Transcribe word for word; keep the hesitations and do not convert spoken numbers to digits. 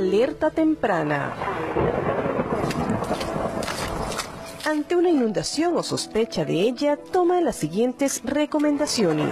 alerta temprana. Ante una inundación o sospecha de ella, toma las siguientes recomendaciones.